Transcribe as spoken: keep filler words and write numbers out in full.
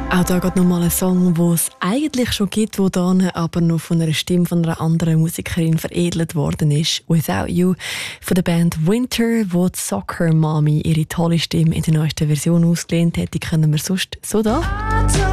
Auch da geht nochmal ein Song, den es eigentlich schon gibt, wo dann aber noch von einer Stimme von einer anderen Musikerin veredelt worden ist. «Without You» von der Band Winter, wo die Soccer Mommy ihre tolle Stimme in der neuesten Version ausgelehnt hat. Die können wir sonst so da.